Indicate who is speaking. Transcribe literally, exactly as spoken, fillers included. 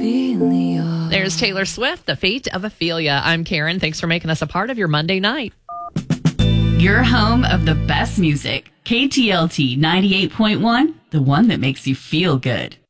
Speaker 1: There's Taylor Swift, The Fate of Ophelia. I'm Karen. Thanks for making us a part of your Monday night.
Speaker 2: Your home of the best music. K T L T ninety-eight point one, the one that makes you feel good.